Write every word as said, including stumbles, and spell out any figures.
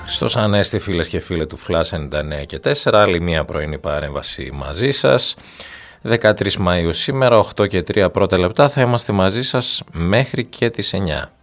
Χριστός Ανέστη, φίλες και φίλοι του Flash ενενήντα εννέα και τέσσερα, άλλη μία πρωινή παρέμβαση μαζί σας. δεκατρείς Μαΐου σήμερα, οκτώ και τρία πρώτα λεπτά, θα είμαστε μαζί σας μέχρι και τις εννιά.